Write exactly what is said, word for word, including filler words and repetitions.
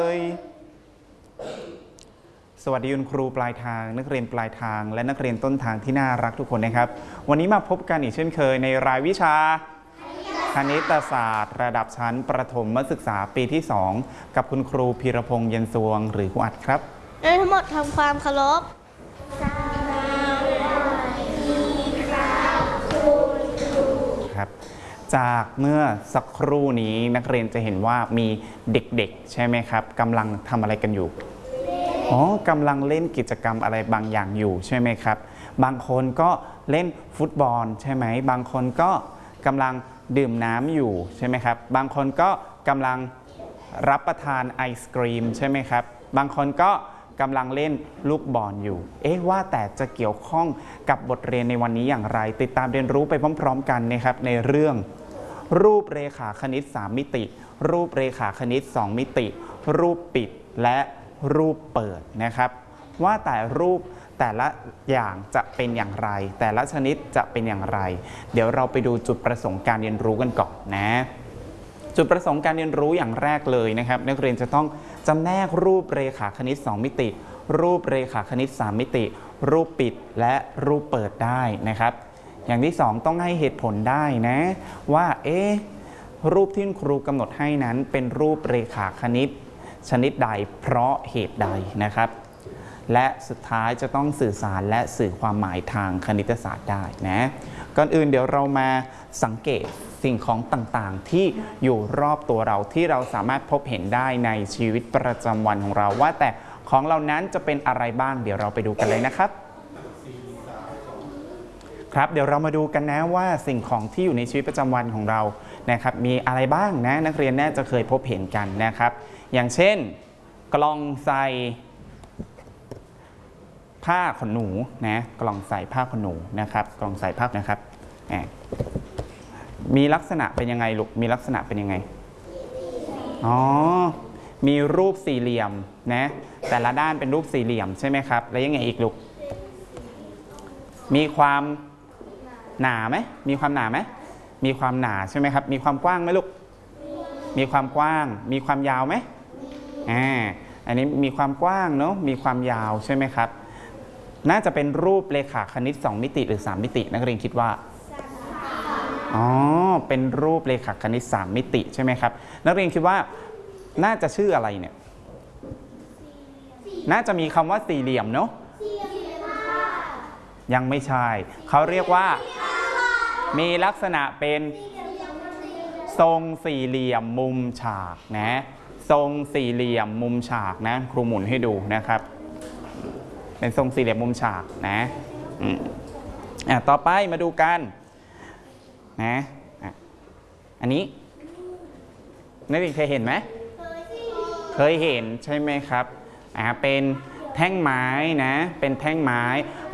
สวัสดีคุณครูปลายทางนักเรียนปลายทางและนักเรียนต้นทางที่น่ารักทุกคนนะครับวันนี้มาพบกันอีกเช่นเคยในรายวิชาคณิตศาสตร์ระดับชั้นประถมศึกษาปีที่สองกับคุณครูพีรพงษ์เย็นสวงหรือครูอัดครับโดยทั้งหมดทำความเคารพครับจากเมื่อสักครู่นี้นักเรียนจะเห็นว่ามีเด็กๆใช่ไหมครับกำลังทำอะไรกันอยู่อ๋อกำลังเล่นกิจกรรมอะไรบางอย่างอยู่ใช่ไหมครับบางคนก็เล่นฟุตบอลใช่ไหมบางคนก็กำลังดื่มน้ำอยู่ใช่ไหมครับบางคนก็กำลังรับประทานไอศกรีมใช่ไหมครับบางคนก็กำลังเล่นลูกบอลอยู่เอ๊ะว่าแต่จะเกี่ยวข้องกับบทเรียนในวันนี้อย่างไรติดตามเรียนรู้ไปพร้อมๆกันนะครับในเรื่องรูปเรขาคณิตสามมิติรูปเรขาคณิตสองมิติรูปปิดและรูปเปิดนะครับว่าแต่รูปแต่ละอย่างจะเป็นอย่างไรแต่ละชนิดจะเป็นอย่างไรเดี๋ยวเราไปดูจุดประสงค์การเรียนรู้กันก่อนนะจุดประสงค์การเรียนรู้อย่างแรกเลยนะครับนักเรียนจะต้องจำแนกรูปเรขาคณิตสองมิติรูปเรขาคณิตสามมิติรูปปิดและรูปเปิดได้นะครับอย่างที่สองต้องให้เหตุผลได้นะว่าเอ๊ะรูปที่ครูกำหนดให้นั้นเป็นรูปเรขาคณิตชนิดใดเพราะเหตุใดนะครับและสุดท้ายจะต้องสื่อสารและสื่อความหมายทางคณิตศาสตร์ได้นะก่อนอื่นเดี๋ยวเรามาสังเกตสิ่งของต่างๆที่อยู่รอบตัวเราที่เราสามารถพบเห็นได้ในชีวิตประจำวันของเราว่าแต่ของเรานั้นจะเป็นอะไรบ้างเดี๋ยวเราไปดูกันเลยนะครับครับเดี๋ยวเรามาดูกันนะว่าสิ่งของที่อยู่ในชีวิตประจำวันของเรานะครับมีอะไรบ้างนะนักเรียนน่าจะเคยพบเห็นกันนะครับอย่างเช่นกล่องใส่ผ้าขนหนูนะกล่องใส่ผ้าขนหนูนะครับกล่องใส่ผ้านะครับมีลักษณะเป็นยังไงลูกมีลักษณะเป็นยังไงอ๋อมีรูปสี่เหลี่ยมนะแต่ละด้านเป็นรูปสี่เหลี่ยมใช่ไหมครับแล้วยังไงอีกลูกมีความหนาไหมมีความหนาไหมมีความหนาใช่ไหมครับมีความกว้างไหมลูกมีความกว้างมีความยาวไหมอ่าอันนี้มีความกว้างเนาะมีความยาวใช่ไหมครับน่าจะเป็นรูปเรขาคณิตสองมิติหรือสามมิตินักเรียนคิดว่าอ๋อเป็นรูปเรขาคณิตสามมิติใช่ไหมครับนักเรียนคิดว่าน่าจะชื่ออะไรเนี่ยน่าจะมีคำว่าสี่เหลี่ยมเนาะยังไม่ใช่เขาเรียกว่ามีลักษณะเป็นทรงสี่เหลี่ยมมุมฉากนะทรงสี่เหลี่ยมมุมฉากนะครูหมุนให้ดูนะครับเป็นทรงสี่เหลี่ยมมุมฉากนะอ่ะต่อไปมาดูกันนะอันนี้นักเรียนเคยเห็นไหมเคยเห็นใช่ไหมครับอ่าเป็นแท่งไม้นะเป็นแท่งไม้